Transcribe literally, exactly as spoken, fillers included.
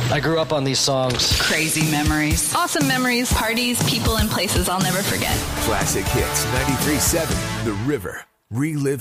I grew up on these songs. Crazy memories. Awesome memories. Parties, people, and places I'll never forget. Classic Hits ninety-three point seven, The River. Relive